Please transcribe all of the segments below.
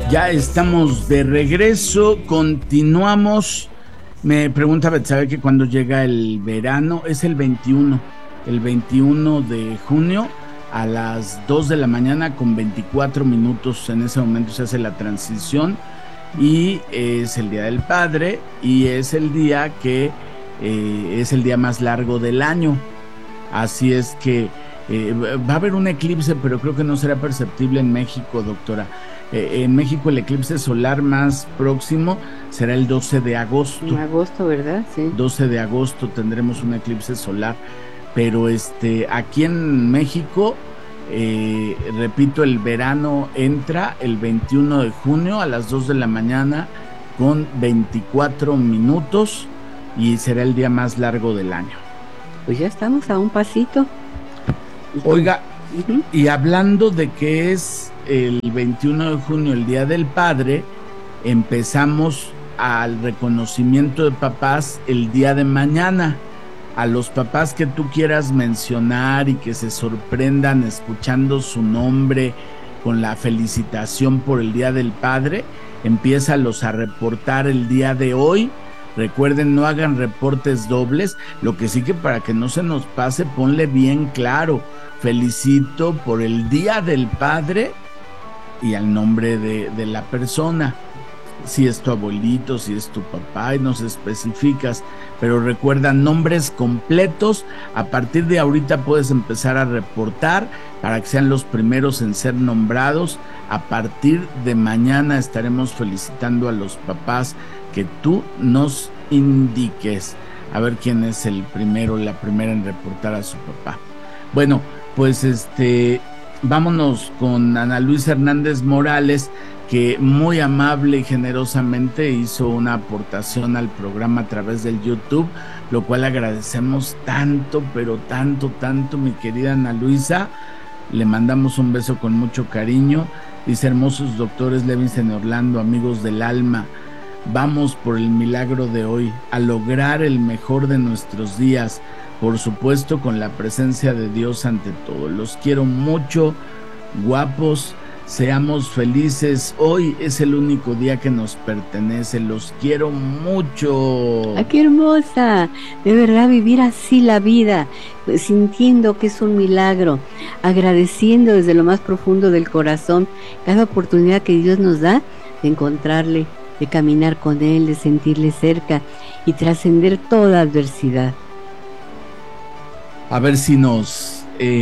Ya estamos de regreso, continuamos. Me pregunta Betsabe que cuando llega el verano, es el 21 de junio a las 2 de la mañana con 24 minutos. En ese momento se hace la transición y es el Día del Padre y es el día que es el día más largo del año. Así es que va a haber un eclipse, pero creo que no será perceptible en México, doctora. En México el eclipse solar más próximo será el 12 de agosto. En agosto, ¿verdad? Sí. 12 de agosto tendremos un eclipse solar, pero aquí en México, repito, el verano entra el 21 de junio a las 2 de la mañana con 24 minutos y será el día más largo del año. Pues ya estamos a un pasito. Oiga, y hablando de que es el 21 de junio, el Día del Padre, empezamos al reconocimiento de papás el día de mañana. A los papás que tú quieras mencionar y que se sorprendan escuchando su nombre con la felicitación por el Día del Padre, empiézalos a reportar el día de hoy. Recuerden, no hagan reportes dobles. Lo que sí, que para que no se nos pase, ponle bien claro: felicito por el Día del Padre y al nombre de la persona. Si es tu abuelito, si es tu papá, y nos especificas, pero recuerda, nombres completos. A partir de ahorita puedes empezar a reportar para que sean los primeros en ser nombrados. A partir de mañana estaremos felicitando a los papás que tú nos indiques. A ver quién es el primero, la primera en reportar a su papá. Bueno, pues vámonos con Ana Luisa Hernández Morales, que muy amable y generosamente hizo una aportación al programa a través del YouTube, lo cual agradecemos tanto, pero tanto, mi querida Ana Luisa. Le mandamos un beso con mucho cariño. Dice: hermosos doctores Levinson y Orlando, amigos del alma, vamos por el milagro de hoy, a lograr el mejor de nuestros días, por supuesto con la presencia de Dios ante todo. Los quiero mucho, guapos. Seamos felices, hoy es el único día que nos pertenece, los quiero mucho. ¡Ay, qué hermosa! De verdad, vivir así la vida, pues, sintiendo que es un milagro, agradeciendo desde lo más profundo del corazón cada oportunidad que Dios nos da de encontrarle, de caminar con Él, de sentirle cerca y trascender toda adversidad. A ver si nos...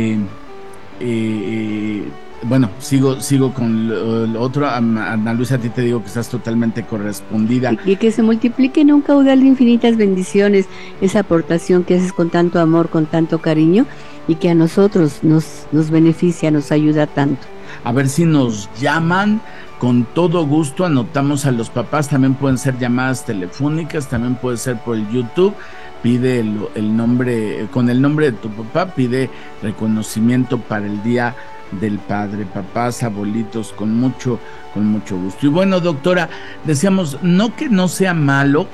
bueno, sigo con lo otro. Ana Luisa, a ti te digo que estás totalmente correspondida. Y que se multiplique en un caudal de infinitas bendiciones esa aportación que haces con tanto amor, con tanto cariño, y que a nosotros nos beneficia, nos ayuda tanto. A ver si nos llaman, con todo gusto anotamos a los papás. También pueden ser llamadas telefónicas, también puede ser por el YouTube. Pide el nombre, con el nombre de tu papá, pide reconocimiento para el Día del Padre. Papás, abuelitos, con mucho gusto. Y bueno, doctora, decíamos, no que no sea malo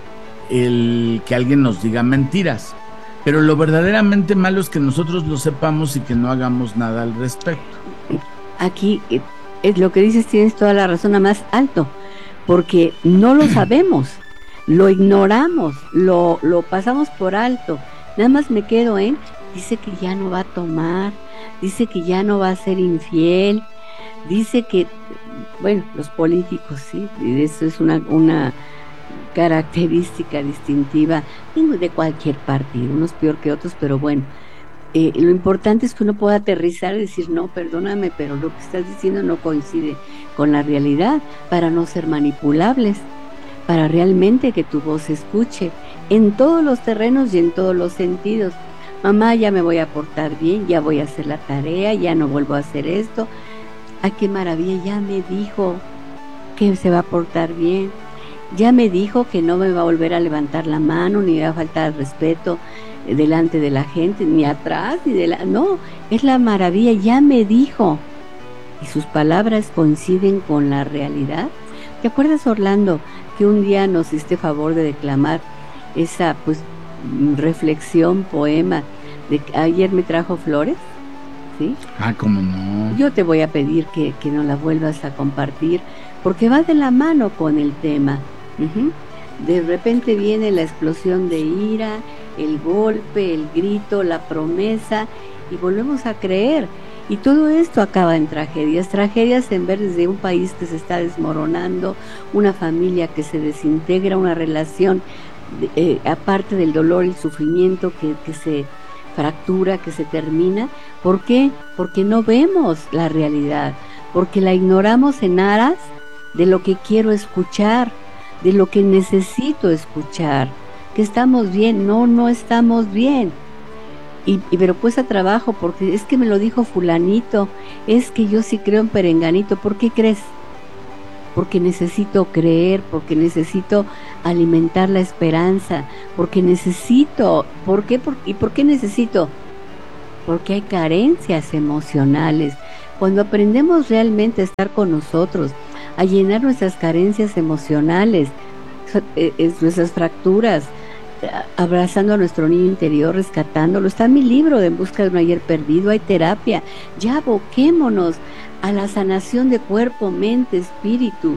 el que alguien nos diga mentiras, pero lo verdaderamente malo es que nosotros lo sepamos y que no hagamos nada al respecto. Aquí es lo que dices, tienes toda la razón, a más alto, porque no lo sabemos, lo ignoramos, lo pasamos por alto. Nada más me quedo en, dice que ya no va a tomar, dice que ya no va a ser infiel, dice que, bueno, los políticos, sí, eso es una característica distintiva de cualquier partido, unos peor que otros, pero bueno, lo importante es que uno pueda aterrizar y decir, no, perdóname, pero lo que estás diciendo no coincide con la realidad, para no ser manipulables, para realmente que tu voz se escuche en todos los terrenos y en todos los sentidos. Mamá, ya me voy a portar bien, ya voy a hacer la tarea, ya no vuelvo a hacer esto. ¡Ay, qué maravilla! Ya me dijo que se va a portar bien, ya me dijo que no me va a volver a levantar la mano, ni me va a faltar el respeto delante de la gente, ni atrás, ni no, es la maravilla, ya me dijo. Y sus palabras coinciden con la realidad. ¿Te acuerdas, Orlando, que un día nos hiciste favor de declamar esa, pues, reflexión, poema de ayer me trajo flores? ¿sí? ¿Cómo no? Yo te voy a pedir que nos la vuelvas a compartir, porque va de la mano con el tema. Uh-huh. De repente viene la explosión de ira, el golpe, el grito, la promesa, y volvemos a creer. Y todo esto acaba en tragedias en ver desde un país que se está desmoronando, una familia que se desintegra, una relación, aparte del dolor y sufrimiento que se fractura, que se termina. ¿Por qué? Porque no vemos la realidad, porque la ignoramos en aras de lo que quiero escuchar, de lo que necesito escuchar, que estamos bien. No estamos bien. Pero cuesta trabajo, porque es que me lo dijo fulanito, es que yo sí creo en perenganito. ¿Por qué crees? Porque necesito creer, porque necesito alimentar la esperanza, porque necesito. ¿Por qué? ¿Y por qué necesito? Porque hay carencias emocionales. Cuando aprendemos realmente a estar con nosotros, a llenar nuestras carencias emocionales, nuestras fracturas, abrazando a nuestro niño interior, rescatándolo. Está mi libro de En busca de un ayer perdido, hay terapia. Ya aboquémonos a la sanación de cuerpo, mente, espíritu,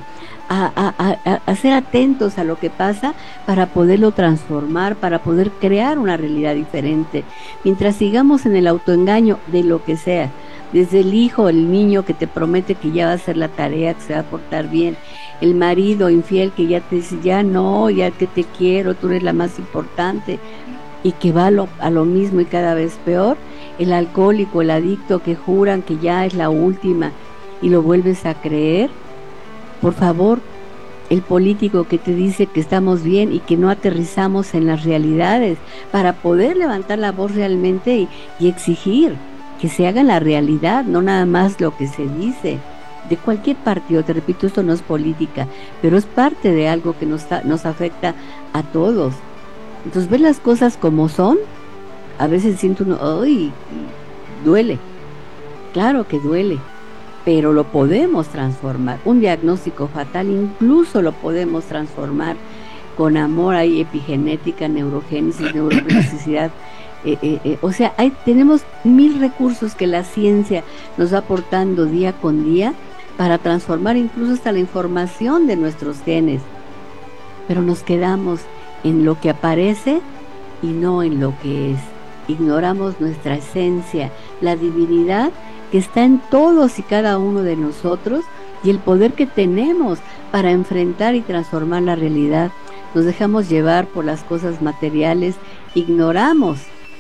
a ser atentos a lo que pasa para poderlo transformar, para poder crear una realidad diferente. Mientras sigamos en el autoengaño de lo que sea, desde el hijo, el niño que te promete que ya va a hacer la tarea, que se va a portar bien, el marido infiel que ya te dice, ya no, ya que te quiero, tú eres la más importante, y que va a lo mismo y cada vez peor, el alcohólico, el adicto que juran que ya es la última y lo vuelves a creer. Por favor, el político que te dice que estamos bien y que no aterrizamos en las realidades para poder levantar la voz realmente y exigir que se haga la realidad, no nada más lo que se dice. De cualquier partido, te repito, esto no es política, pero es parte de algo que nos afecta a todos. Entonces, ver las cosas como son, a veces siento uno, ¡ay! Duele. Claro que duele, pero lo podemos transformar. Un diagnóstico fatal incluso lo podemos transformar con amor. Hay epigenética, neurogénesis, neuroplasticidad. O sea, tenemos 1000 recursos que la ciencia nos va aportando día con día para transformar incluso hasta la información de nuestros genes. Pero nos quedamos en lo que aparece y no en lo que es. Ignoramos nuestra esencia, la divinidad que está en todos y cada uno de nosotros y el poder que tenemos para enfrentar y transformar la realidad. Nos dejamos llevar por las cosas materiales, ignoramos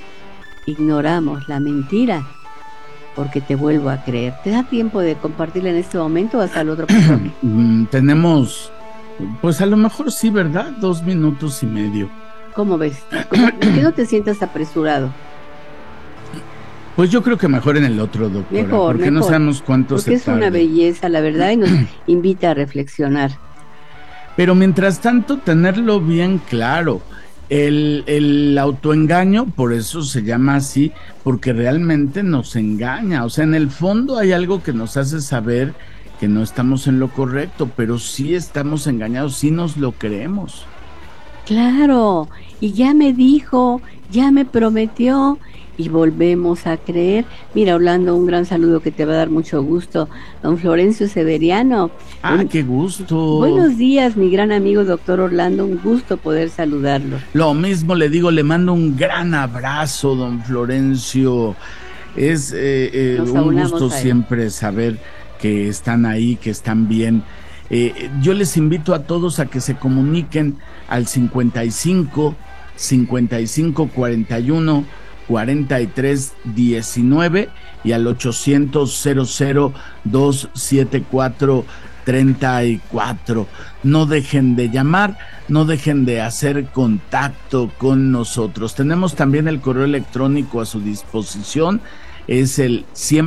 la mentira, porque te vuelvo a creer. ¿Te da tiempo de compartirla en este momento o hasta el otro programa? Tenemos, pues a lo mejor sí, ¿verdad? 2 minutos y medio. ¿Cómo ves? Que no te sientas apresurado. Pues yo creo que mejor en el otro, doctora, porque no sabemos cuánto se tarde. Porque es una belleza, la verdad, y nos invita a reflexionar. Pero mientras tanto, tenerlo bien claro. El autoengaño, por eso se llama así, porque realmente nos engaña. O sea, en el fondo hay algo que nos hace saber que no estamos en lo correcto, pero sí estamos engañados, sí nos lo creemos. Claro, y ya me dijo, ya me prometió, y volvemos a creer. Mira, Orlando, un gran saludo que te va a dar mucho gusto, don Florencio Severiano. Qué gusto. Buenos días, mi gran amigo doctor Orlando, un gusto poder saludarlo. Lo mismo le digo, le mando un gran abrazo, don Florencio. Es un gusto siempre saber que están ahí, que están bien. Yo les invito a todos a que se comuniquen al 55 41 43 19 y al 800 274 34. No dejen de llamar, no dejen de hacer contacto con nosotros. Tenemos también el correo electrónico a su disposición, es el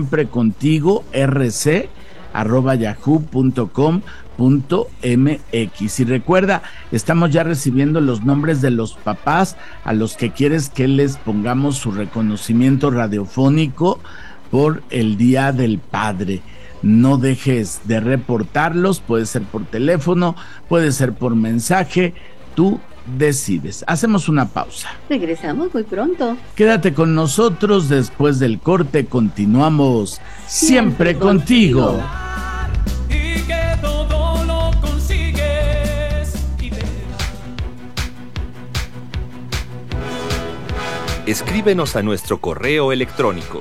siemprecontigo@yahoo.com.mx. Y recuerda, estamos ya recibiendo los nombres de los papás a los que quieres que les pongamos su reconocimiento radiofónico por el Día del Padre. No dejes de reportarlos, puede ser por teléfono, puede ser por mensaje. Tú decides. Hacemos una pausa. Regresamos muy pronto. Quédate con nosotros, después del corte continuamos siempre contigo. Y que todo lo consigues. Escríbenos a nuestro correo electrónico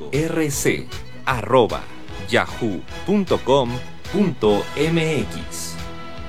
siemprecontigo@yahoo.com.mx.